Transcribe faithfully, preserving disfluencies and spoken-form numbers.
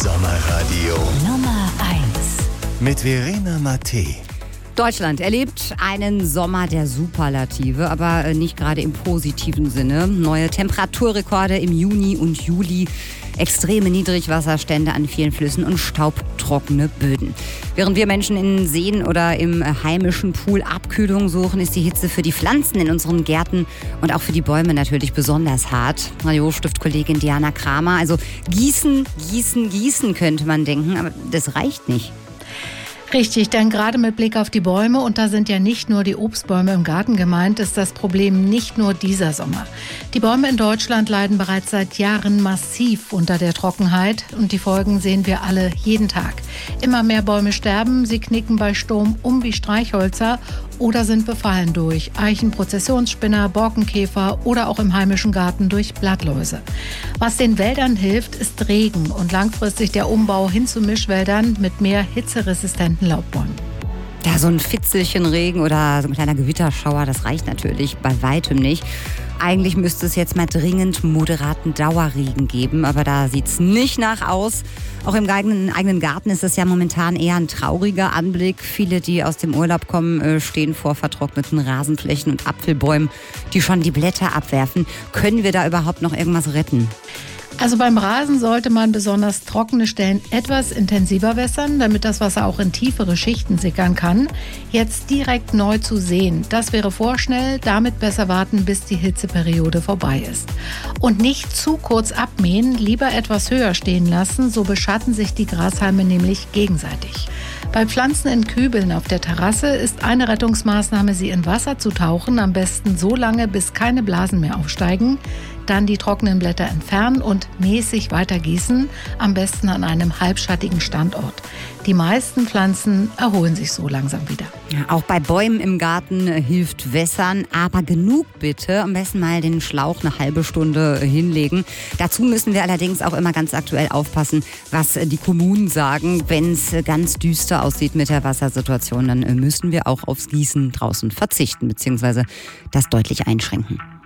Sommerradio Nummer eins mit Verena Mattei. Deutschland erlebt einen Sommer der Superlative, aber nicht gerade im positiven Sinne. Neue Temperaturrekorde im Juni und Juli, extreme Niedrigwasserstände an vielen Flüssen und staubtrockene Böden. Während wir Menschen in Seen oder im heimischen Pool Abkühlung suchen, ist die Hitze für die Pflanzen in unseren Gärten und auch für die Bäume natürlich besonders hart. Radio-Stift-Kollegin Diana Kramer, also gießen, gießen, gießen könnte man denken, aber das reicht nicht. Richtig, denn gerade mit Blick auf die Bäume, und da sind ja nicht nur die Obstbäume im Garten gemeint, ist das Problem nicht nur dieser Sommer. Die Bäume in Deutschland leiden bereits seit Jahren massiv unter der Trockenheit und die Folgen sehen wir alle jeden Tag. Immer mehr Bäume sterben, sie knicken bei Sturm um wie Streichhölzer oder sind befallen durch Eichenprozessionsspinner, Borkenkäfer oder auch im heimischen Garten durch Blattläuse. Was den Wäldern hilft, ist Regen und langfristig der Umbau hin zu Mischwäldern mit mehr hitzeresistenten Laubbäumen. Ja, so ein Fitzelchen Regen oder so ein kleiner Gewitterschauer, das reicht natürlich bei weitem nicht. Eigentlich müsste es jetzt mal dringend moderaten Dauerregen geben, aber da sieht es nicht nach aus. Auch im eigenen, eigenen Garten ist es ja momentan eher ein trauriger Anblick. Viele, die aus dem Urlaub kommen, stehen vor vertrockneten Rasenflächen und Apfelbäumen, die schon die Blätter abwerfen. Können wir da überhaupt noch irgendwas retten? Also beim Rasen sollte man besonders trockene Stellen etwas intensiver wässern, damit das Wasser auch in tiefere Schichten sickern kann. Jetzt direkt neu zu säen, das wäre vorschnell, damit besser warten, bis die Hitzeperiode vorbei ist. Und nicht zu kurz abmähen, lieber etwas höher stehen lassen, so beschatten sich die Grashalme nämlich gegenseitig. Bei Pflanzen in Kübeln auf der Terrasse ist eine Rettungsmaßnahme, sie in Wasser zu tauchen, am besten so lange, bis keine Blasen mehr aufsteigen. Dann die trockenen Blätter entfernen und mäßig weiter gießen, am besten an einem halbschattigen Standort. Die meisten Pflanzen erholen sich so langsam wieder. Ja, auch bei Bäumen im Garten hilft Wässern, aber genug bitte. Am besten mal den Schlauch eine halbe Stunde hinlegen. Dazu müssen wir allerdings auch immer ganz aktuell aufpassen, was die Kommunen sagen. Wenn es ganz düster aussieht mit der Wassersituation, dann müssen wir auch aufs Gießen draußen verzichten, beziehungsweise das deutlich einschränken.